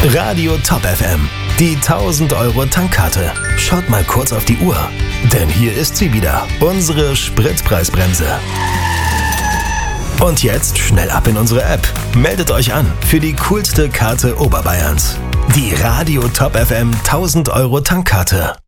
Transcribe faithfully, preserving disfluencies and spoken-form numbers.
Radio Top F M, die tausend Euro Tankkarte. Schaut mal kurz auf die Uhr, denn hier ist sie wieder, unsere Spritpreisbremse. Und jetzt schnell ab in unsere App. Meldet euch an für die coolste Karte Oberbayerns. Die Radio Top F M tausend Euro Tankkarte.